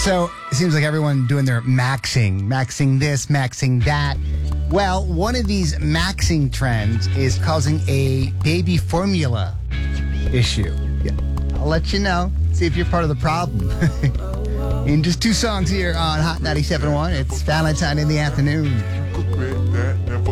So it seems like everyone doing their maxing this, maxing that. Well, one of these maxing trends is causing a baby formula issue. Yeah. I'll let you know. See if you're part of the problem. In just two songs here on Hot 97.1, it's Valentine in the Afternoon.